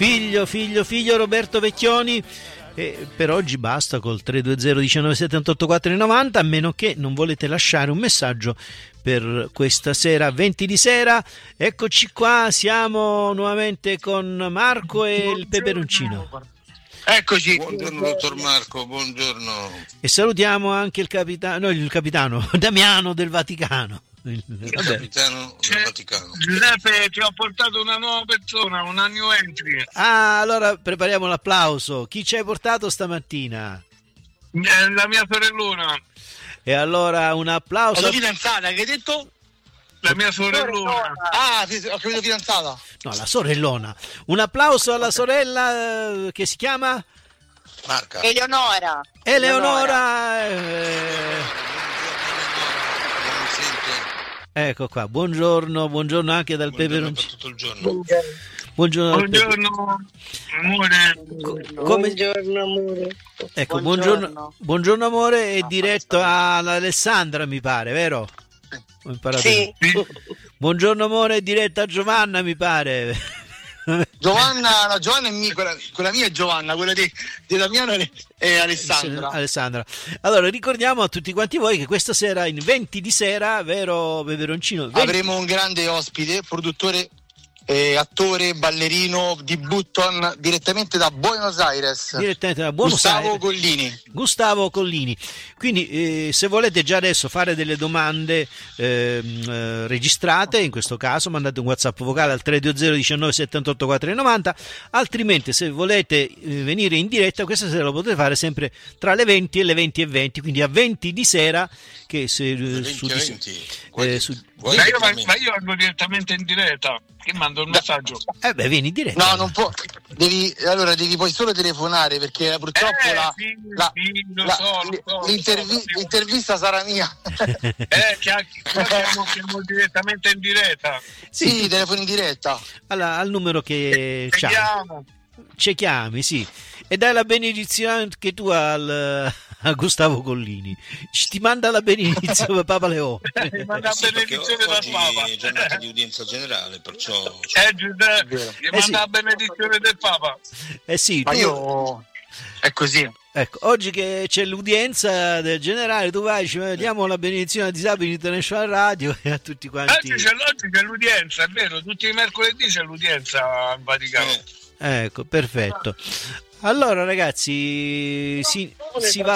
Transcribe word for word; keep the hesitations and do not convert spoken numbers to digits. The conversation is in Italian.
Figlio, figlio, figlio Roberto Vecchioni. E per oggi basta col tre due zero uno nove sette otto quattro nove zero, a meno che non volete lasciare un messaggio per questa sera, venti di sera. Eccoci qua, siamo nuovamente con Marco e il peperoncino. Eccoci. Buongiorno dottor Marco, buongiorno. E salutiamo anche il capitano, no, il capitano Damiano del Vaticano. Il capitano del Vaticano. Giuseppe, ti ho portato una nuova persona, una new entry. Ah, allora prepariamo l'applauso. Chi ci hai portato stamattina? La mia sorellona. E allora un applauso. La tua fidanzata, che hai detto? La mia sorellona. Ah, sì, ho capito fidanzata. No, la sorellona. Un applauso alla sorella eh, che si chiama? Marca. Eleonora. Eleonora. Eh... Ecco qua, buongiorno, buongiorno anche dal peperoncino. Tutto il giorno. Buongiorno, buongiorno amore. Co- come... Buongiorno amore. Ecco, buongiorno, buongiorno, buongiorno amore, è diretto all'Alessandra, mi pare, vero? Ho imparato. Sì. Buongiorno amore, è diretto a Giovanna, mi pare. Giovanna, no, Giovanna è mia, quella, quella mia è Giovanna, quella di, di Damiano è Alessandra. Alessandra. Allora ricordiamo a tutti quanti voi che questa sera in venti di sera, vero peperoncino? venti Avremo un grande ospite, produttore, eh, attore, ballerino di Button, direttamente da Buenos Aires. Direttamente da Buenos Gustavo Aires. Collini. Gustavo Collini. Quindi eh, se volete già adesso fare delle domande eh, eh, registrate, in questo caso mandate un WhatsApp vocale al tre due zero uno nove sette otto quattro nove zero, altrimenti se volete eh, venire in diretta questa sera lo potete fare sempre tra le venti e le venti e venti, quindi a venti di sera, che se eh, su, venti, eh, su, ma, io, ma io vengo direttamente in diretta, che mando un messaggio. Eh beh, vieni in diretta. No, non può. Devi, allora devi poi solo telefonare, perché purtroppo eh, la, sì, la, sì, lo la, so, lo so, l'intervi- lo so, l'intervista sarà mia. Eh, che siamo, siamo direttamente in diretta. Sì, Sì, telefono in diretta. alla, al numero che c'ha. Chiamo. Ci chiami, sì, e dai la benedizione anche tu al, a Gustavo Collini. Ti manda la benedizione Papa Leo. Mi manda la Sì, perché benedizione dal oggi Papa. è giornata di udienza generale, perciò Eh Giuseppe, mi Eh, manda sì. la benedizione del Papa. Eh sì, Ma tu, io è così. ecco, oggi che c'è l'udienza del generale, tu vai, ci diamo la benedizione a Disabili International Radio e a tutti quanti. Oggi c'è, oggi c'è l'udienza, è vero, tutti i mercoledì c'è l'udienza in Vaticano. eh. Ecco, perfetto. Allora ragazzi, si, si va